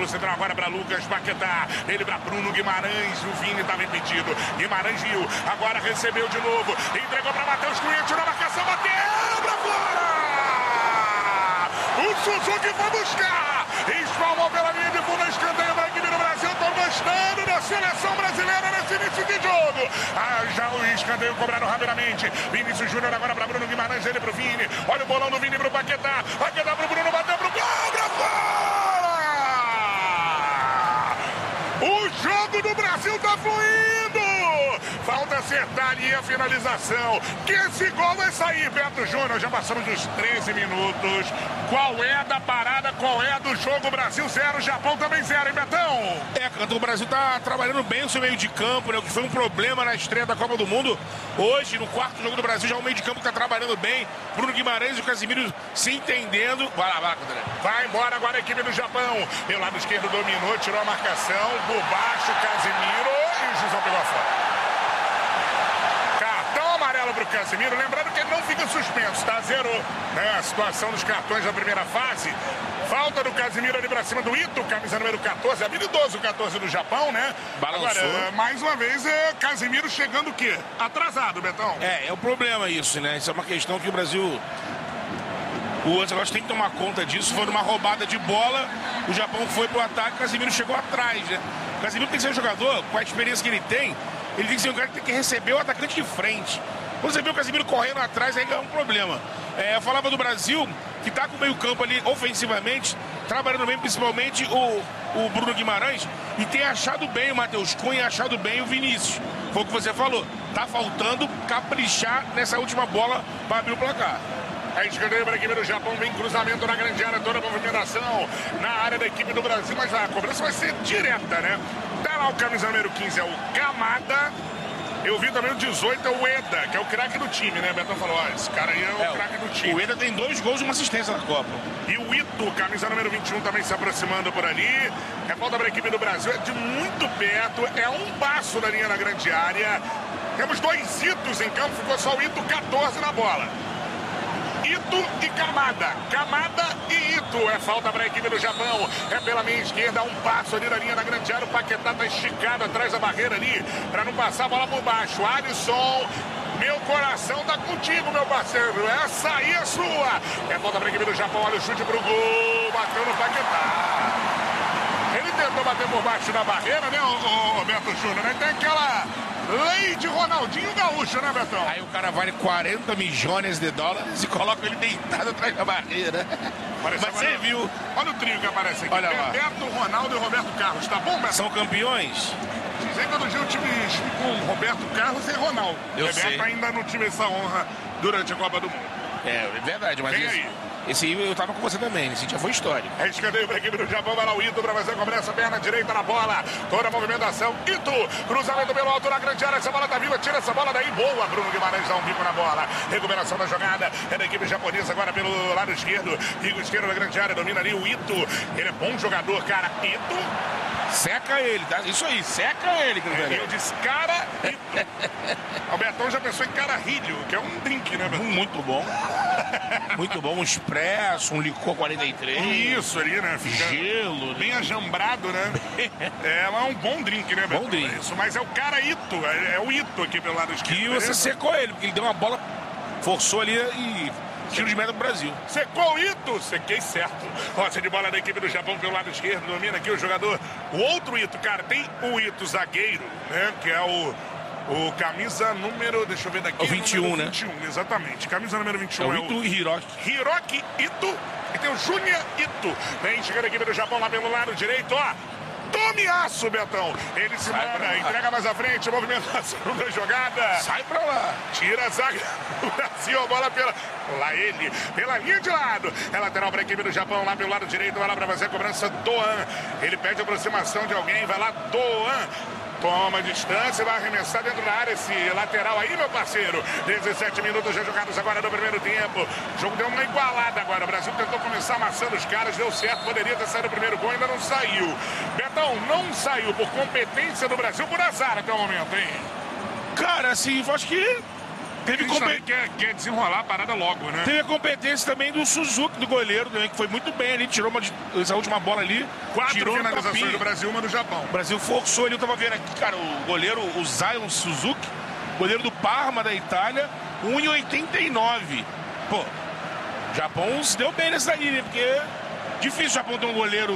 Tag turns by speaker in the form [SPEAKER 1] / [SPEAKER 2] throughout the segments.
[SPEAKER 1] pelo central agora para Lucas Paquetá. Ele para Bruno Guimarães. O Vini estava impedido. Guimarães viu. Agora recebeu de novo. Entregou para Matheus Cunha. Tirou a marcação. Bateu para fora. O Suzuki foi buscar. Espalmou pela linha de fundo. Escanteio para a equipe do Brasil. Estou gostando da seleção brasileira nesse início de jogo. Já o escanteio cobrado rapidamente. Vinícius Júnior agora para Bruno Guimarães. Ele para o Vini. Olha o bolão do Vini para o Paquetá. Paquetá para o Bruno. Bateu para o gol. Para fora. O jogo do Brasil está fluindo. Falta acertar ali a finalização. Que esse gol vai sair, Beto Júnior. Já passamos dos 13 minutos. Qual é da parada? Qual é do jogo? Brasil 0, Japão também 0, hein, Betão?
[SPEAKER 2] Canto, o Brasil tá trabalhando bem o seu meio de campo, né? O que foi um problema na estreia da Copa do Mundo. Hoje, no quarto jogo do Brasil, já o meio de campo tá trabalhando bem. Bruno Guimarães e o Casemiro se entendendo. Vai lá, André.
[SPEAKER 1] Vai embora agora a equipe do Japão. Pelo lado esquerdo dominou, tirou a marcação. Por baixo, Casemiro. E o Gisão pegou a fora. Para o Casemiro, lembrando que ele não fica suspenso, tá? Zerou, né? A situação dos cartões da primeira fase. Falta do Casemiro ali pra cima do Ito, camisa número 14, habilidoso o 14 do Japão, né?
[SPEAKER 2] Balançou.
[SPEAKER 1] Agora, mais uma vez, Casemiro chegando o quê? Atrasado, Betão.
[SPEAKER 2] É o problema isso, né? Isso é uma questão que o Brasil... O Ancelotti tem que tomar conta disso. Foi numa roubada de bola, o Japão foi pro ataque, o Casemiro chegou atrás, né? O Casemiro tem que ser um jogador, com a experiência que ele tem que ser um cara que tem que receber o atacante de frente. Quando você vê o Casemiro correndo atrás, aí é um problema. Eu falava do Brasil, que tá com o meio campo ali ofensivamente, trabalhando bem, principalmente o Bruno Guimarães, e tem achado bem o Matheus Cunha, achado bem o Vinícius. Foi o que você falou. Tá faltando caprichar nessa última bola para abrir o placar.
[SPEAKER 1] A escanteio para a equipe do Japão, vem cruzamento na grande área, toda a movimentação na área da equipe do Brasil, mas a cobrança vai ser direta, né? Tá lá o camisa número 15, é o Kamada. Eu vi também o 18, é o Eda, que é o craque do time, né? Betão falou, esse cara aí é o craque do time.
[SPEAKER 2] O Eda tem 2 gols e uma assistência na Copa.
[SPEAKER 1] E o Ito, camisa número 21, também se aproximando por ali. É falta para a equipe do Brasil, é de muito perto, é um passo da linha na grande área. Temos 2 Itos em campo, ficou só o Ito 14 na bola. Ito e Kamada. Kamada e Ito. É falta para a equipe do Japão. É pela minha esquerda, um passo ali na linha da grande área. O Paquetá tá esticado atrás da barreira ali, para não passar a bola por baixo. Alisson, meu coração tá contigo, meu parceiro. Essa aí é sua. É falta para a equipe do Japão. Olha o chute pro gol. Bateu no Paquetá. Ele tentou bater por baixo da barreira, né, o Beto Júnior? Né? Tem aquela lei de Ronaldinho Gaúcho, né, Betão?
[SPEAKER 2] Aí o cara vale 40 milhões de dólares e coloca ele deitado atrás da barreira. Mas você viu.
[SPEAKER 1] Olha o trio que aparece aqui.
[SPEAKER 2] Olha lá.
[SPEAKER 1] Bebeto, Ronaldo e Roberto Carlos. Tá bom, Beto?
[SPEAKER 2] São campeões?
[SPEAKER 1] Dizem que eu dia o time com Roberto Carlos e Ronaldo. Bebeto ainda não tive essa honra durante a Copa do Mundo.
[SPEAKER 2] É verdade, mas
[SPEAKER 1] Vem aí.
[SPEAKER 2] Esse aí eu tava com você também, esse já foi histórico.
[SPEAKER 1] É escanteio para a equipe do Japão, vai lá o Ito para fazer a cobrança, perna direita na bola, toda a movimentação, Ito, cruzamento pelo alto na grande área, essa bola da Vila, tira essa bola daí, boa, Bruno Guimarães dá um bico na bola, recuperação da jogada, é da equipe japonesa agora pelo lado esquerdo, bico esquerdo da grande área, domina ali o Ito, ele é bom jogador, cara, Ito.
[SPEAKER 2] Seca ele, tá? Isso aí, seca ele,
[SPEAKER 1] eu disse cara Ito. O Betão já pensou em cararrilho, que é um drink, né, Betão?
[SPEAKER 2] Muito bom. Muito bom, um expresso, um licor 43.
[SPEAKER 1] Isso ali, né? Fica
[SPEAKER 2] gelo.
[SPEAKER 1] Bem ajambrado, né? É um bom drink, né, Betão?
[SPEAKER 2] Bom drink.
[SPEAKER 1] Isso, mas é o cara Ito, é o Ito aqui pelo lado esquerdo.
[SPEAKER 2] Que você secou ele, porque ele deu uma bola, forçou ali e tiro de meta pro Brasil.
[SPEAKER 1] Secou o Ito, sequei certo. Roça de bola da equipe do Japão pelo lado esquerdo, domina aqui o jogador. O outro Ito, cara, tem o Ito zagueiro, né? Que é o camisa número, deixa eu ver daqui.
[SPEAKER 2] O 21, né?
[SPEAKER 1] 21, exatamente. Camisa número 21
[SPEAKER 2] é o Ito e Hiroki.
[SPEAKER 1] Hiroki Ito. E tem o Junya Ito. Vem chegando a equipe do Japão lá pelo lado direito, ó. Tomiaço, Betão. Ele se manda, entrega mais à frente, movimentação da jogada.
[SPEAKER 2] Sai pra lá.
[SPEAKER 1] Tira a zaga do Brasil, a bola pela linha de lado. É lateral para a equipe do Japão, lá pelo lado direito, vai lá para fazer a cobrança, Doan. Ele pede a aproximação de alguém, vai lá, Doan. Toma distância, vai arremessar dentro da área esse lateral aí, meu parceiro. 17 minutos já jogados agora no primeiro tempo. O jogo deu uma igualada agora. O Brasil tentou começar amassando os caras, deu certo, poderia ter saído o primeiro gol, ainda não saiu. Betão, não saiu por competência do Brasil, por azar até o momento, hein?
[SPEAKER 2] Cara, assim, eu acho que
[SPEAKER 1] quer desenrolar a parada logo, né?
[SPEAKER 2] Teve a competência também do Suzuki, do goleiro, também, que foi muito bem ali, tirou essa última bola ali.
[SPEAKER 1] 4 finalizações do Brasil, uma do Japão.
[SPEAKER 2] O Brasil forçou ali, eu tava vendo aqui, cara, o goleiro, o Zion Suzuki, goleiro do Parma, da Itália, 1,89. Pô, o Japão se deu bem nessa aí, né? Porque difícil o Japão ter um goleiro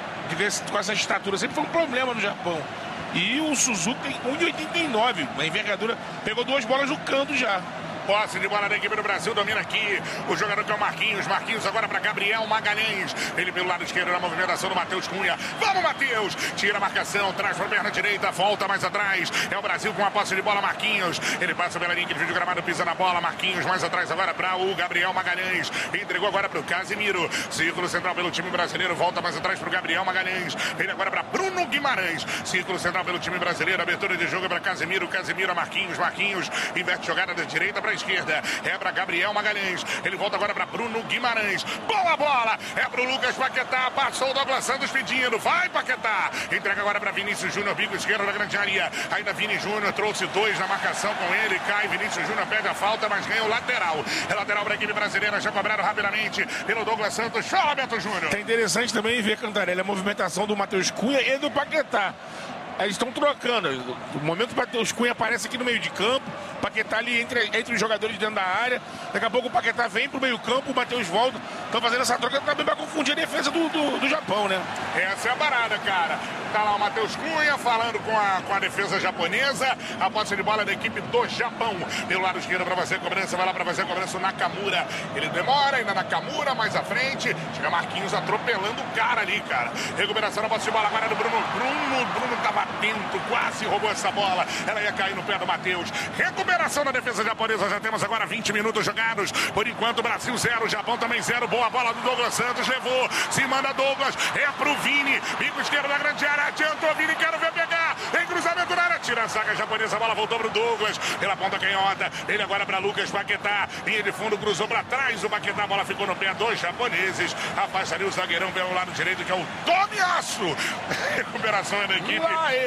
[SPEAKER 2] com essa estatura, sempre foi um problema no Japão. E o Suzuki tem 1,89, uma envergadura, pegou 2 bolas no canto já.
[SPEAKER 1] Posse de bola da equipe do Brasil, domina aqui o jogador que é o Marquinhos. Marquinhos agora para Gabriel Magalhães. Ele pelo lado esquerdo na movimentação do Matheus Cunha. Vamos, Matheus! Tira a marcação, traz para a perna direita, volta mais atrás. É o Brasil com a posse de bola, Marquinhos. Ele passa pela linha de vídeo gramado, pisa na bola. Marquinhos mais atrás agora para o Gabriel Magalhães. Entregou agora para o Casimiro. Círculo central pelo time brasileiro, volta mais atrás para o Gabriel Magalhães. Ele agora para Bruno Guimarães. Círculo central pelo time brasileiro, abertura de jogo para Casimiro. Casimiro a Marquinhos. Marquinhos inverte jogada da direita para a esquerda. É para Gabriel Magalhães. Ele volta agora para Bruno Guimarães. Boa bola! É para o Lucas Paquetá. Passou o Douglas Santos pedindo. Vai, Paquetá! Entrega agora para Vinícius Júnior, bico esquerdo da grande área. Ainda Vini Júnior trouxe 2 na marcação com ele. Cai, Vinícius Júnior pede a falta, mas ganha o lateral. É lateral para a equipe brasileira. Já cobraram rapidamente pelo Douglas Santos. Fala, Beto Júnior.
[SPEAKER 2] É interessante também ver, Cantarelli, a movimentação do Matheus Cunha e do Paquetá. Eles estão trocando. No momento que o Matheus Cunha aparece aqui no meio de campo, o Paquetá ali entre os jogadores dentro da área. Daqui a pouco o Paquetá vem pro meio campo, o Matheus volta. Estão fazendo essa troca também para confundir a defesa do Japão, né?
[SPEAKER 1] Essa é a parada, cara. Tá lá o Matheus Cunha falando com a defesa japonesa. A posse de bola da equipe do Japão. Pelo lado esquerdo para fazer a cobrança. Vai lá para fazer a cobrança o Nakamura. Ele demora, ainda Nakamura mais à frente. Chega Marquinhos atropelando o cara ali, cara. Recuperação na posse de bola agora do Bruno. Bruno tava atento, quase roubou essa bola. Ela ia cair no pé do Matheus. Recuperação da defesa japonesa. Já temos agora 20 minutos jogados. Por enquanto, Brasil 0, Japão também 0. Boa bola do Douglas Santos. Levou. Se manda Douglas. É pro Vini. Bico esquerdo da grande área. Adiantou Vini. Quero ver pegar. Em cruzamento na área. Tira a zaga japonesa. A bola voltou pro Douglas. Pela ponta canhota. Ele agora para Lucas Paquetá. Linha de fundo. Cruzou para trás. O Paquetá. A bola ficou no pé dos japoneses. Afasta ali o zagueirão pelo lado direito, que é o Tomiasso. Recuperação é da equipe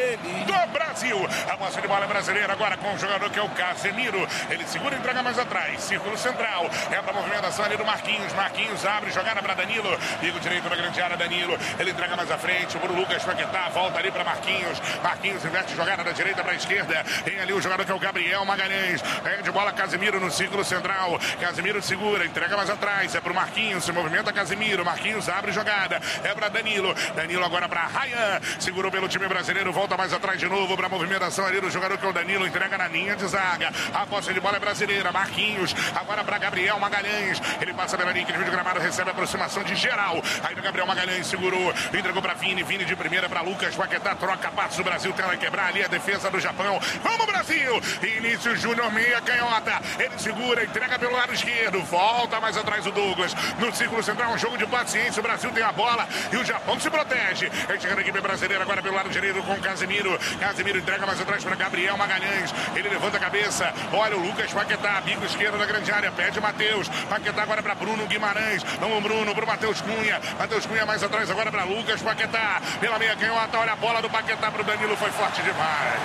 [SPEAKER 1] do Brasil. A posse de bola brasileira agora com o jogador que é o Casemiro. Ele segura e entrega mais atrás. Círculo central. É para a movimentação ali do Marquinhos. Marquinhos abre, jogada para Danilo. Bico direito na grande área, Danilo. Ele entrega mais à frente. O Lucas Paquetá volta ali para Marquinhos. Marquinhos inverte jogada da direita para a esquerda. Tem ali o jogador que é o Gabriel Magalhães. É de bola Casemiro no círculo central. Casemiro segura, entrega mais atrás. É para o Marquinhos. Se movimenta Casemiro. Marquinhos abre jogada. É para Danilo. Danilo agora para Ryan. Segurou pelo time brasileiro. Volta mais atrás de novo para a movimentação ali do jogador que é o Danilo. Entrega na linha de zaga. A posse de bola é brasileira. Marquinhos agora para Gabriel Magalhães. Ele passa pela linha de vídeo gramado. Recebe a aproximação de geral. Aí o Gabriel Magalhães segurou. Entregou para Vini. Vini de primeira para Lucas Paquetá. Troca passos do Brasil. Tenta quebrar ali a defesa do Japão. Vamos, Brasil! Vinícius Júnior, meia canhota. Ele segura. Entrega pelo lado esquerdo. Volta mais atrás o Douglas. No círculo central, um jogo de paciência. O Brasil tem a bola e o Japão se protege. Ele chega na equipe brasileira agora pelo lado direito com o Casemiro. Casemiro entrega mais atrás para Gabriel Magalhães. Ele levanta a cabeça. Olha o Lucas Paquetá. Bico esquerdo da grande área. Pede Matheus. Paquetá agora para Bruno Guimarães. Vamos, Bruno, para o Matheus Cunha. Matheus Cunha mais atrás agora para Lucas Paquetá. Pela meia canhota. Olha a bola do Paquetá para o Danilo. Foi forte demais.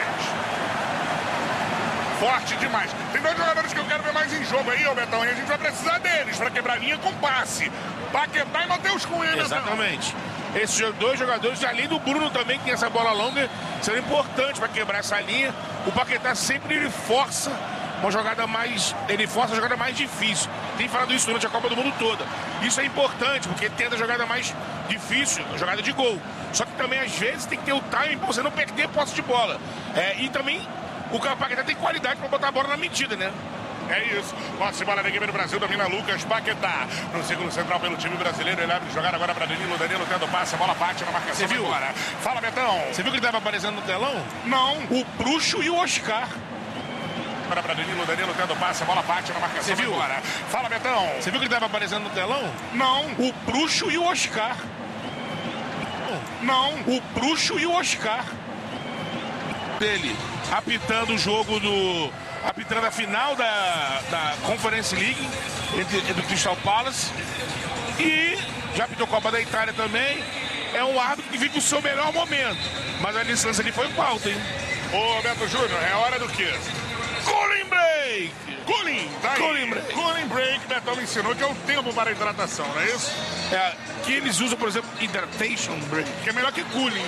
[SPEAKER 1] Forte demais. Tem 2 jogadores que eu quero ver mais em jogo aí, ô Betão. E a gente vai precisar deles para quebrar linha com passe. Paquetá e Matheus Cunha, Betão.
[SPEAKER 2] Exatamente. Esses 2 jogadores, além do Bruno também, que tem essa bola longa, serão importantes para quebrar essa linha. O Paquetá sempre ele força uma jogada mais. Ele força a jogada mais difícil. Tem falado isso durante a Copa do Mundo toda. Isso é importante, porque tenta a jogada mais difícil, a jogada de gol. Só que também, às vezes, tem que ter o timing para você não perder a posse de bola. E também o Paquetá tem qualidade para botar a bola na medida, né?
[SPEAKER 1] É isso. Posse de bola da equipe do Brasil, domina Lucas Paquetá. No círculo central pelo time brasileiro. Ele abre jogada agora para Danilo. Danilo tendo passe, a bola bate na marcação.
[SPEAKER 2] Você viu?
[SPEAKER 1] Agora. Fala, Betão.
[SPEAKER 2] Você viu que ele estava aparecendo no telão?
[SPEAKER 1] Não.
[SPEAKER 2] O Bruxo e o Oscar.
[SPEAKER 1] Agora para Danilo. Danilo tendo passe, a bola bate na marcação.
[SPEAKER 2] Você viu?
[SPEAKER 1] Agora. Fala, Betão.
[SPEAKER 2] Você viu que ele estava aparecendo no telão?
[SPEAKER 1] Não.
[SPEAKER 2] O Bruxo e o Oscar.
[SPEAKER 1] Não.
[SPEAKER 2] O Bruxo e o Oscar. Dele apitando o jogo apitando a final da Conference League do Crystal Palace. E já apitou a Copa da Itália também. É um árbitro que vive o seu melhor momento. Mas a licença ali foi falta, hein?
[SPEAKER 1] Ô, Beto Júnior, é hora do quê?
[SPEAKER 2] Colin Bay! break.
[SPEAKER 1] Cooling, daí.
[SPEAKER 2] Cooling break.
[SPEAKER 1] Cooling break, Betão me ensinou que é o tempo para a hidratação, não é isso?
[SPEAKER 2] Que eles usam, por exemplo, hydration break.
[SPEAKER 1] Que é melhor que cooling.